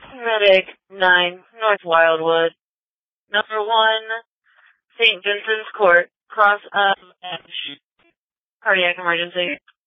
Medic 9, North Wildwood. Number 1, St. Vincent's Court, cross of Edge. Cardiac emergency.